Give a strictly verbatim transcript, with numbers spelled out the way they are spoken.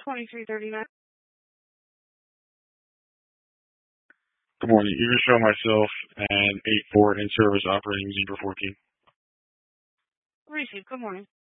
twenty-three thirty-nine. Good morning. You can show myself and eight four in service operating Zebra fourteen. Receive. Good morning.